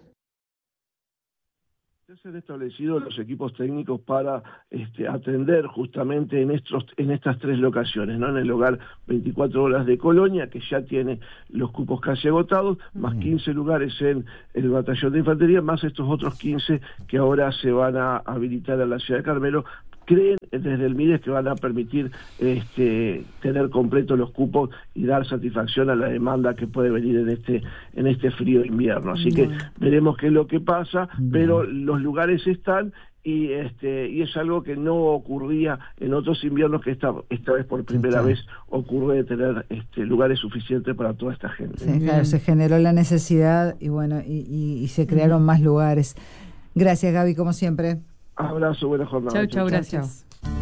Se han establecido los equipos técnicos para atender justamente en estas 3 locaciones, ¿no? En el hogar 24 horas de Colonia, que ya tiene los cupos casi agotados, más 15 lugares en el batallón de infantería, más estos otros 15 que ahora se van a habilitar en la ciudad de Carmelo. Creen desde el MIDES que van a permitir tener completos los cupos y dar satisfacción a la demanda que puede venir en este frío invierno. Así que veremos qué es lo que pasa, pero los lugares están y es algo que no ocurría en otros inviernos, que esta vez por primera vez ocurre de tener lugares suficientes para toda esta gente. Sí, claro, se generó la necesidad y bueno, y se crearon más lugares. Gracias, Gaby, como siempre. Abrazo, buena jornada. Chau, gracias.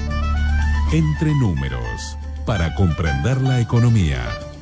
Entre números, para comprender la economía.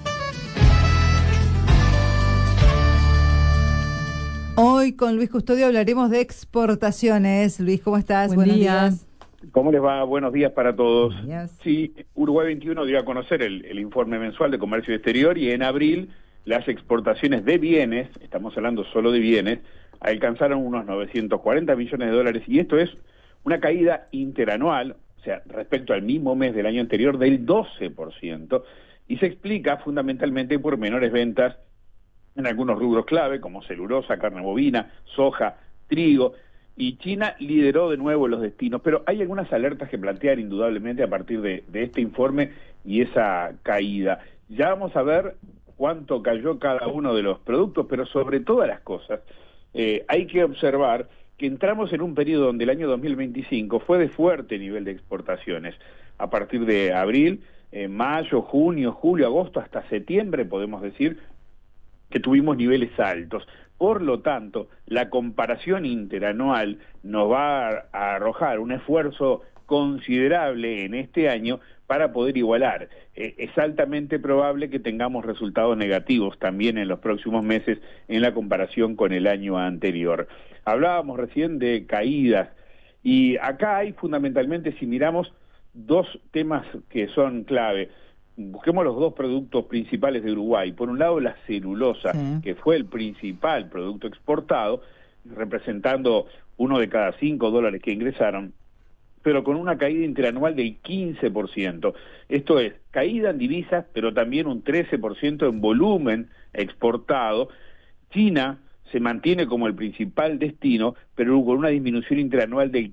Hoy con Luis Custodio hablaremos de exportaciones. Luis, ¿cómo estás? Buenos días. ¿Cómo les va? Buenos días para todos. Sí, Uruguay 21 dio a conocer el informe mensual de comercio exterior, y en abril las exportaciones de bienes, estamos hablando solo de bienes, alcanzaron unos 940 millones de dólares, y esto es una caída interanual, o sea, respecto al mismo mes del año anterior, del 12%, y se explica fundamentalmente por menores ventas en algunos rubros clave, como celulosa, carne bovina, soja, trigo, y China lideró de nuevo los destinos, pero hay algunas alertas que plantear indudablemente a partir de este informe y esa caída. Ya vamos a ver cuánto cayó cada uno de los productos, pero sobre todas las cosas, hay que observar que entramos en un periodo donde el año 2025 fue de fuerte nivel de exportaciones. A partir de abril, mayo, junio, julio, agosto, hasta septiembre, podemos decir que tuvimos niveles altos. Por lo tanto, la comparación interanual nos va a arrojar un esfuerzo considerable en este año para poder igualar. Es altamente probable que tengamos resultados negativos también en los próximos meses en la comparación con el año anterior. Hablábamos recién de caídas, y acá hay fundamentalmente, si miramos, 2 temas que son clave. Busquemos los 2 productos principales de Uruguay. Por un lado, la celulosa, que fue el principal producto exportado, representando uno de cada $5 que ingresaron, pero con una caída interanual del 15%. Esto es, caída en divisas, pero también un 13% en volumen exportado. China se mantiene como el principal destino, pero con una disminución interanual del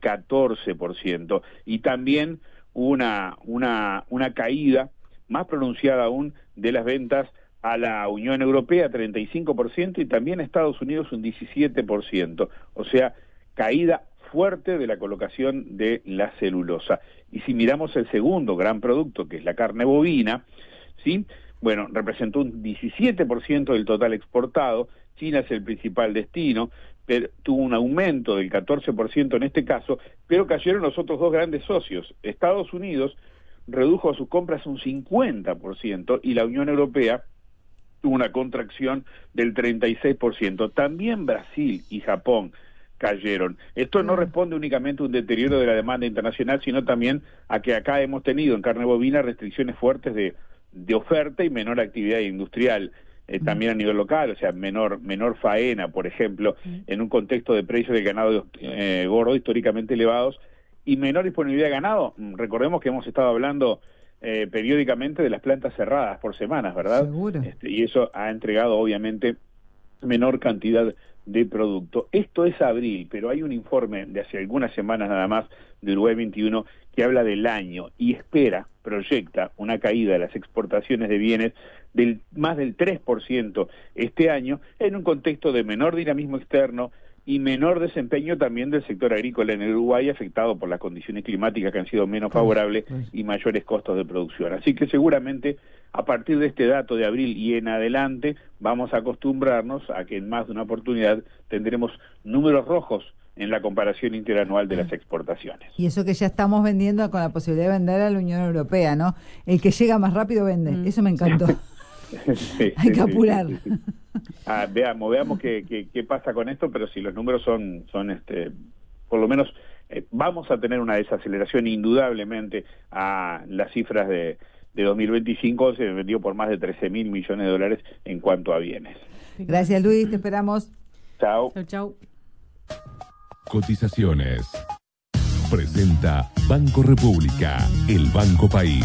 14%. Y también una caída más pronunciada aún de las ventas a la Unión Europea, 35%, y también a Estados Unidos un 17%. O sea, caída fuerte de la colocación de la celulosa. Y si miramos el segundo gran producto, que es la carne bovina, ¿sí? Bueno, representó un 17% del total exportado. China es el principal destino, pero tuvo un aumento del 14% en este caso, pero cayeron los otros 2 grandes socios. Estados Unidos redujo sus compras un 50%, y la Unión Europea tuvo una contracción del 36%. También Brasil y Japón cayeron. Esto no responde únicamente a un deterioro de la demanda internacional, sino también a que acá hemos tenido en carne bovina restricciones fuertes de oferta y menor actividad industrial. también a nivel local, o sea, menor faena, por ejemplo, en un contexto de precios de ganado gordo históricamente elevados y menor disponibilidad de ganado. Recordemos que hemos estado hablando periódicamente de las plantas cerradas por semanas, ¿verdad? Seguro. Y eso ha entregado, obviamente, menor cantidad de producto. Esto es abril, pero hay un informe de hace algunas semanas nada más de Uruguay 21 que habla del año y proyecta una caída de las exportaciones de bienes del más del 3% este año, en un contexto de menor dinamismo externo y menor desempeño también del sector agrícola en el Uruguay, afectado por las condiciones climáticas que han sido menos favorables y mayores costos de producción. Así que seguramente a partir de este dato de abril y en adelante vamos a acostumbrarnos a que en más de una oportunidad tendremos números rojos en la comparación interanual de las exportaciones. Y eso que ya estamos vendiendo con la posibilidad de vender a la Unión Europea, ¿no? El que llega más rápido vende. Eso me encantó. Sí, hay que apurar. Sí. Veamos qué pasa con esto, pero si los números son por lo menos vamos a tener una desaceleración indudablemente a las cifras de 2025, se vendió por más de 13.000 millones de dólares en cuanto a bienes. Gracias, Luis, te esperamos. Chao. Chau. Cotizaciones. Presenta Banco República, el Banco País.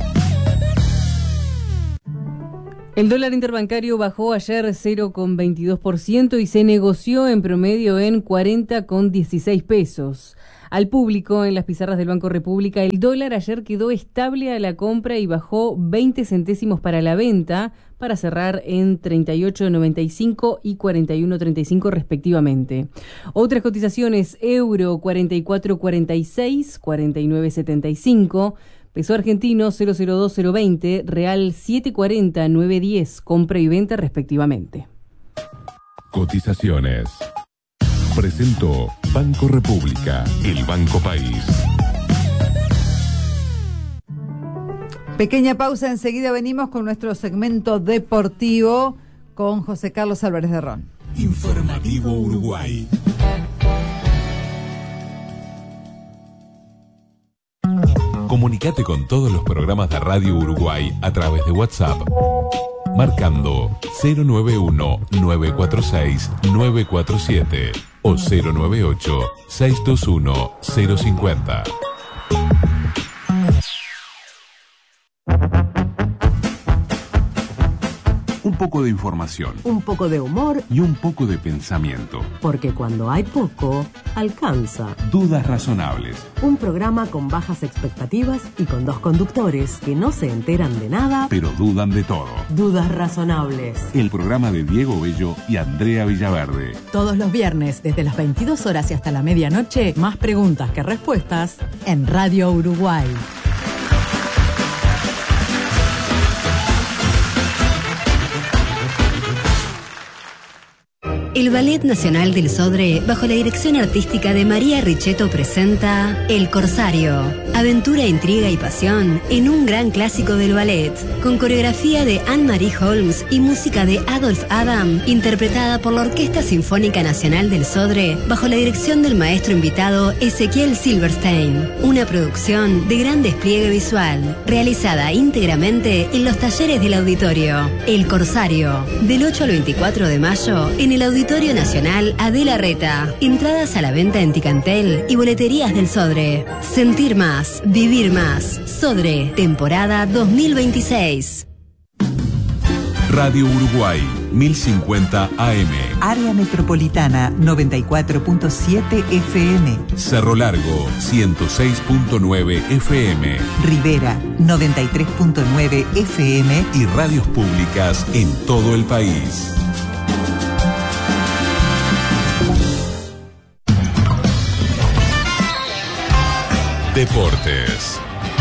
El dólar interbancario bajó ayer 0,22% y se negoció en promedio en 40,16 pesos. Al público, en las pizarras del Banco República, el dólar ayer quedó estable a la compra y bajó 20 centésimos para la venta, para cerrar en 38,95 y 41,35 respectivamente. Otras cotizaciones: euro 44,46, 49,75, peso argentino 0,02020, real 7,40, 9,10, compra y venta respectivamente. Cotizaciones. Presentó Banco República, el Banco País. Pequeña pausa, enseguida venimos con nuestro segmento deportivo con José Carlos Álvarez de Ron. Informativo Uruguay. Comunicate con todos los programas de Radio Uruguay a través de WhatsApp, marcando 091-946-947 o 098-621-050. Un poco de información. Un poco de humor. Y un poco de pensamiento. Porque cuando hay poco, alcanza. Dudas razonables. Un programa con bajas expectativas y con dos conductores que no se enteran de nada, pero dudan de todo. Dudas razonables. El programa de Diego Bello y Andrea Villaverde. Todos los viernes, desde las 22 horas y hasta la medianoche, más preguntas que respuestas en Radio Uruguay. El Ballet Nacional del Sodre, bajo la dirección artística de María Richetto, presenta El Corsario. Aventura, intriga y pasión en un gran clásico del ballet, con coreografía de Anne-Marie Holmes y música de Adolf Adam, interpretada por la Orquesta Sinfónica Nacional del Sodre, bajo la dirección del maestro invitado Ezequiel Silverstein. Una producción de gran despliegue visual, realizada íntegramente en los talleres del auditorio. El Corsario, del 8 al 24 de mayo, en el Auditorio Nacional Adela Reta. Entradas a la venta en Ticantel y boleterías del Sodre. Sentir más, vivir más. Sodre, temporada 2026. Radio Uruguay, 1050 AM. Área Metropolitana, 94.7 FM. Cerro Largo, 106.9 FM. Rivera, 93.9 FM. Y radios públicas en todo el país. Deportes.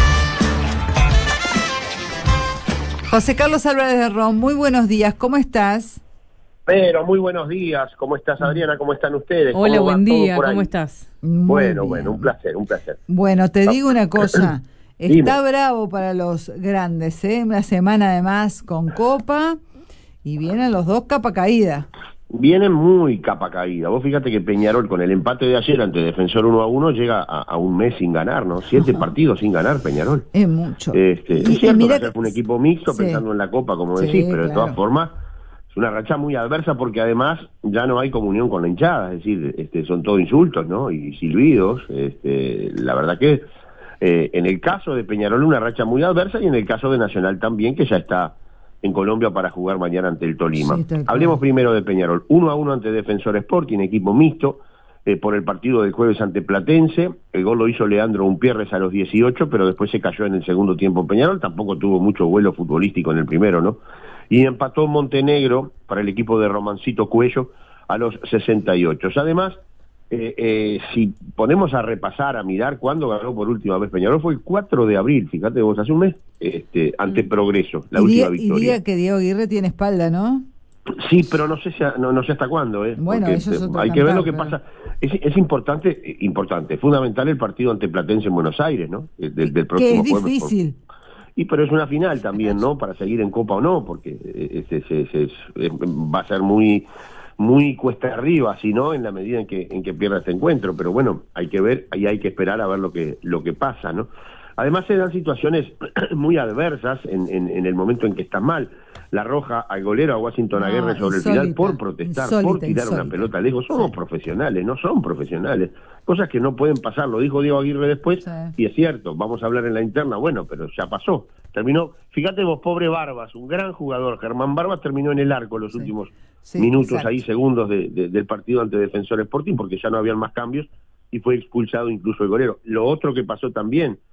José Carlos Álvarez de Ron, muy buenos días, ¿cómo estás? Pero muy buenos días, ¿cómo estás, Adriana? ¿Cómo están ustedes? Hola, buen día, ¿cómo estás? Bueno, un placer. Bueno, te digo una cosa, está bravo para los grandes, ¿eh? Una semana además con Copa y vienen los dos capa caída. Viene muy capa caída. Vos fíjate que Peñarol, con el empate de ayer ante Defensor 1-1, llega a un mes sin ganar, ¿no? 7 partidos sin ganar Peñarol. Es mucho. Es cierto que ayer fue un equipo mixto, pensando en la Copa, como decís, pero de todas formas, Es una racha muy adversa porque además ya no hay comunión con la hinchada, es decir, son todos insultos, ¿no? Y silbidos. La verdad que en el caso de Peñarol una racha muy adversa y en el caso de Nacional también, que ya está en Colombia para jugar mañana ante el Tolima. Sí, hablemos primero de Peñarol. 1-1 ante Defensor Sporting, equipo mixto, por el partido del jueves ante Platense. El gol lo hizo Leandro Umpierres a los 18, pero después se cayó en el segundo tiempo Peñarol. Tampoco tuvo mucho vuelo futbolístico en el primero, ¿no? Y empató Montenegro para el equipo de Romancito Cuello a los 68. Además, si ponemos a repasar, a mirar cuándo ganó por última vez Peñarol, fue el 4 de abril, fíjate vos, hace un mes, ante Progreso, la última victoria. Y diga que Diego Aguirre tiene espalda, ¿no? Sí, pero no sé hasta cuándo, Bueno, porque, eso es otro hay cantar, que ver lo que pasa. Es importante, fundamental el partido ante Platense en Buenos Aires, ¿no? Del próximo que es jueves. Difícil. Pero es una final también, ¿no? Para seguir en Copa o no, porque va a ser muy cuesta arriba, si no, en la medida en que pierda este encuentro. Pero bueno, hay que ver, y hay que esperar a ver lo que pasa, ¿no? Además se dan situaciones muy adversas en el momento en que estás mal. La roja al golero, a Washington Aguirre sobre el final por protestar, por tirar una pelota lejos. Somos profesionales, no son profesionales. Cosas que no pueden pasar, lo dijo Diego Aguirre después, y es cierto, vamos a hablar en la interna, bueno, pero ya pasó. Terminó, fíjate vos, pobre Barbas, un gran jugador, Germán Barbas terminó en el arco los últimos minutos, ahí segundos del partido ante Defensor Sporting, porque ya no habían más cambios, y fue expulsado incluso el golero. Lo otro que pasó también,